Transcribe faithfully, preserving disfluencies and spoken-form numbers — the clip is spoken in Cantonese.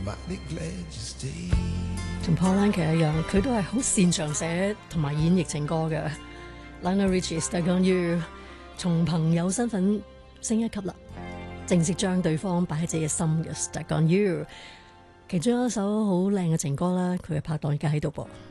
同 Paul Anka 一樣，佢都係好擅長寫同埋演繹情歌嘅。Lionel Richie Stuck on You， 從朋友身份升一級啦，正式將對方擺喺自己嘅心嘅 Stuck on You。其中一首好靚嘅情歌啦，佢嘅拍檔而家喺度噃。